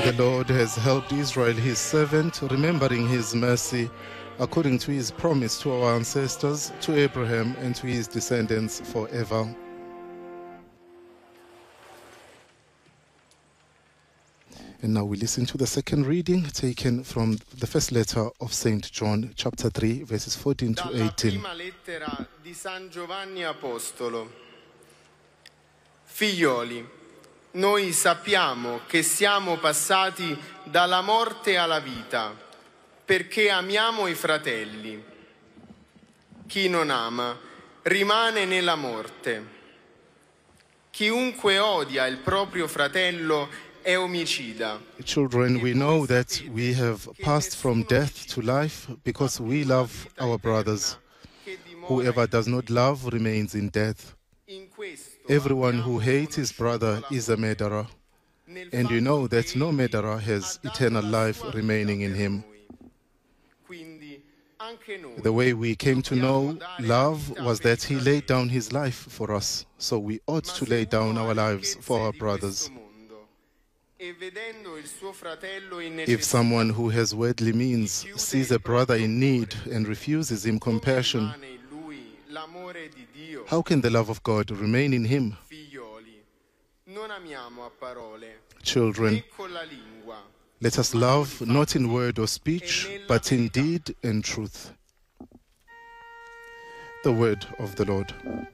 The Lord has helped Israel, his servant, remembering his mercy, according to his promise to our ancestors, to Abraham and to his descendants forever. And now we listen to the second reading taken from the first letter of St. John, chapter 3, verses 14 to 18. Dalla prima lettera di San Giovanni Apostolo. Figlioli, noi sappiamo che siamo passati dalla morte alla vita, perché amiamo i fratelli. Chi non ama rimane nella morte. Chiunque odia il proprio fratello è omicida. Children, we know that we have passed from death to life because we love our brothers. Whoever does not love remains in death. Everyone who hates his brother is a murderer, and you know that no murderer has eternal life remaining in him. The way we came to know love was that he laid down his life for us, so we ought to lay down our lives for our brothers. If someone who has worldly means sees a brother in need and refuses him compassion, how can the love of God remain in him? Children, let us love not in word or speech, but in deed and truth. The word of the Lord.